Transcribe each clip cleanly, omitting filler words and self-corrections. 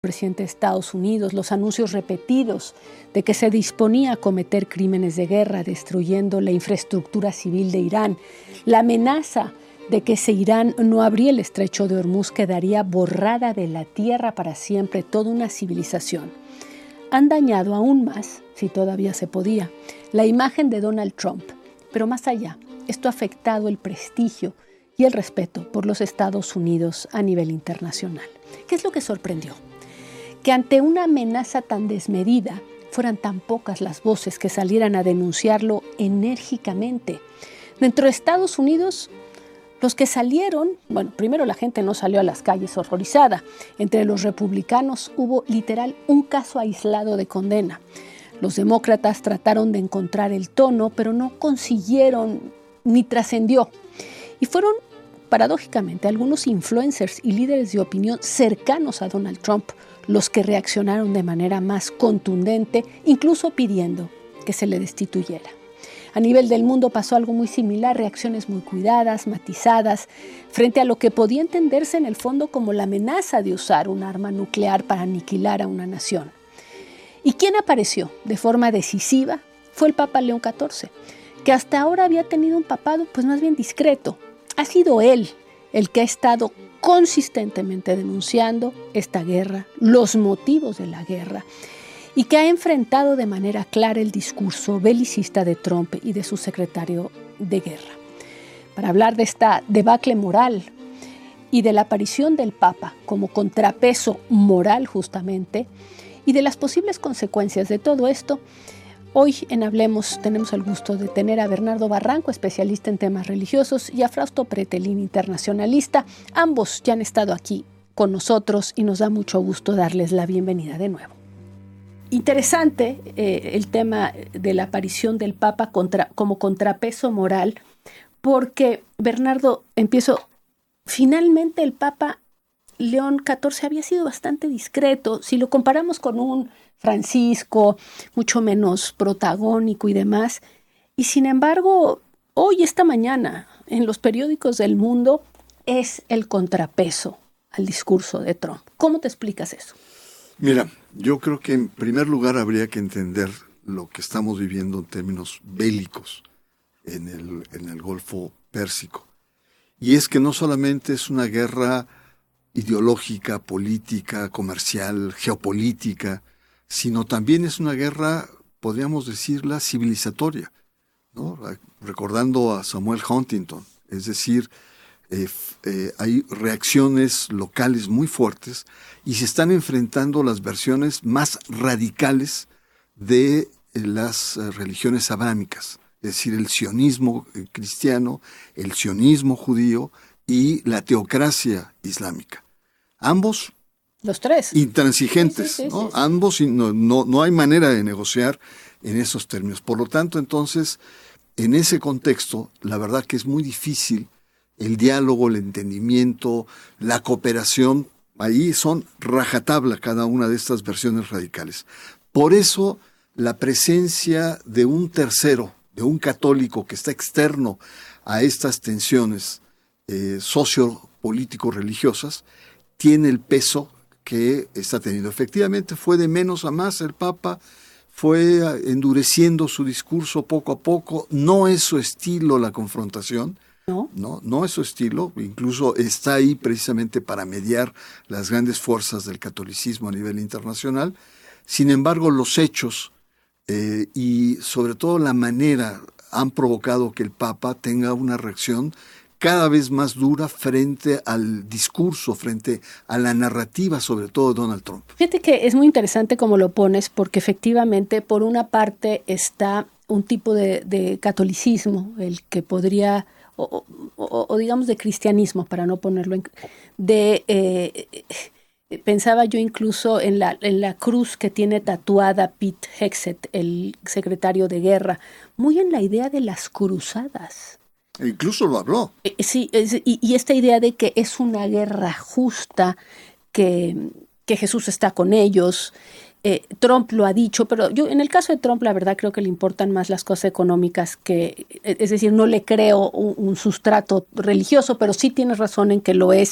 presidente de Estados Unidos, los anuncios repetidos de que se disponía a cometer crímenes de guerra destruyendo la infraestructura civil de Irán, la amenaza de que si Irán no abría el estrecho de Hormuz quedaría borrada de la tierra para siempre toda una civilización, han dañado aún más, si todavía se podía, la imagen de Donald Trump. Pero más allá, esto ha afectado el prestigio y el respeto por los Estados Unidos a nivel internacional. ¿Qué es lo que sorprendió? Que ante una amenaza tan desmedida fueran tan pocas las voces que salieran a denunciarlo enérgicamente. Dentro de Estados Unidos, los que salieron, primero la gente no salió a las calles horrorizada. Entre los republicanos hubo literal un caso aislado de condena. Los demócratas trataron de encontrar el tono, pero no consiguieron ni trascendió. Y fueron, paradójicamente, algunos influencers y líderes de opinión cercanos a Donald Trump los que reaccionaron de manera más contundente, incluso pidiendo que se le destituyera. A nivel del mundo pasó algo muy similar, reacciones muy cuidadas, matizadas, frente a lo que podía entenderse en el fondo como la amenaza de usar un arma nuclear para aniquilar a una nación. ¿Y quién apareció de forma decisiva? Fue el Papa León XIV, que hasta ahora había tenido un papado pues más bien discreto. Ha sido él el que ha estado consistentemente denunciando esta guerra, los motivos de la guerra, y que ha enfrentado de manera clara el discurso belicista de Trump y de su secretario de guerra. Para hablar de esta debacle moral y de la aparición del Papa como contrapeso moral justamente, y de las posibles consecuencias de todo esto, hoy en Hablemos tenemos el gusto de tener a Bernardo Barranco, especialista en temas religiosos, y a Frausto Pretelín, internacionalista. Ambos ya han estado aquí con nosotros y nos da mucho gusto darles la bienvenida de nuevo. Interesante el tema de la aparición del Papa como contrapeso moral, porque, Bernardo, finalmente el Papa León XIV había sido bastante discreto. Si lo comparamos con un Francisco, mucho menos protagónico y demás, y sin embargo, hoy, esta mañana, en los periódicos del mundo, es el contrapeso al discurso de Trump. ¿Cómo te explicas eso? Mira, yo creo que en primer lugar habría que entender lo que estamos viviendo en términos bélicos en el Golfo Pérsico. Y es que no solamente es una guerra ideológica, política, comercial, geopolítica, sino también es una guerra, podríamos decirla, civilizatoria, ¿no? Recordando a Samuel Huntington, es decir, hay reacciones locales muy fuertes y se están enfrentando las versiones más radicales de las religiones abrámicas, es decir, el sionismo cristiano, el sionismo judío y la teocracia islámica. Ambos, los tres, intransigentes, sí, ¿no? Sí. Ambos no hay manera de negociar en esos términos. Por lo tanto, entonces, en ese contexto, la verdad que es muy difícil el diálogo, el entendimiento, la cooperación. Ahí son rajatabla cada una de estas versiones radicales. Por eso, la presencia de un tercero, de un católico que está externo a estas tensiones sociopolítico-religiosas, tiene el peso que está teniendo. Efectivamente, fue de menos a más. El Papa fue endureciendo su discurso poco a poco. No es su estilo la confrontación. No es su estilo. Incluso está ahí precisamente para mediar las grandes fuerzas del catolicismo a nivel internacional. Sin embargo, los hechos y sobre todo la manera han provocado que el Papa tenga una reacción cada vez más dura frente al discurso, frente a la narrativa, sobre todo de Donald Trump. Fíjate que es muy interesante como lo pones, porque efectivamente, por una parte está un tipo de catolicismo, el que podría, o digamos de cristianismo, para no ponerlo pensaba yo incluso en la cruz que tiene tatuada Pete Hegseth, el secretario de guerra, muy en la idea de las cruzadas. E incluso lo habló. Sí, y esta idea de que es una guerra justa, que Jesús está con ellos. Trump lo ha dicho, pero yo en el caso de Trump la verdad creo que le importan más las cosas económicas es decir, no le creo un sustrato religioso, pero sí tienes razón en que lo es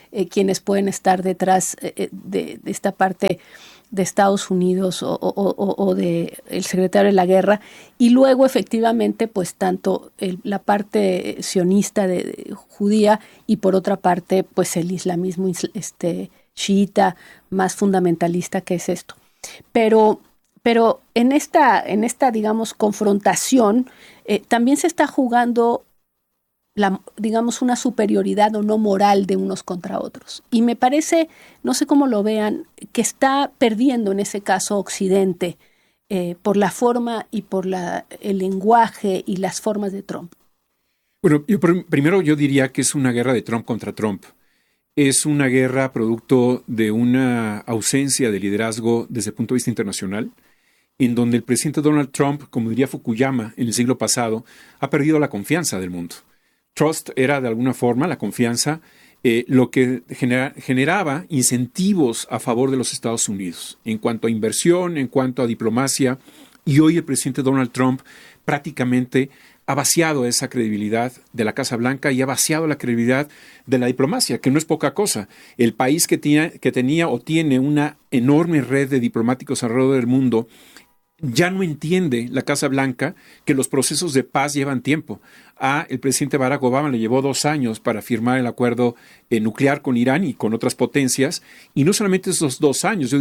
quienes pueden estar detrás de esta parte de Estados Unidos o de el secretario de la guerra, y luego efectivamente pues tanto la parte sionista de judía y por otra parte pues el islamismo chiita más fundamentalista, que es esto. Pero en esta digamos confrontación también se está jugando digamos una superioridad o no moral de unos contra otros. Y me parece, no sé cómo lo vean, que está perdiendo en ese caso Occidente por la forma y por el lenguaje y las formas de Trump. Bueno, primero yo diría que es una guerra de Trump contra Trump. Es una guerra producto de una ausencia de liderazgo desde el punto de vista internacional, en donde el presidente Donald Trump, como diría Fukuyama en el siglo pasado, ha perdido la confianza del mundo. Trust era de alguna forma la confianza, lo que generaba incentivos a favor de los Estados Unidos en cuanto a inversión, en cuanto a diplomacia, y hoy el presidente Donald Trump prácticamente ha vaciado esa credibilidad de la Casa Blanca y ha vaciado la credibilidad de la diplomacia, que no es poca cosa. El país que tenía o tiene una enorme red de diplomáticos alrededor del mundo ya no entiende la Casa Blanca que los procesos de paz llevan tiempo. El presidente Barack Obama le llevó 2 años para firmar el acuerdo nuclear con Irán y con otras potencias, y no solamente esos 2 años, yo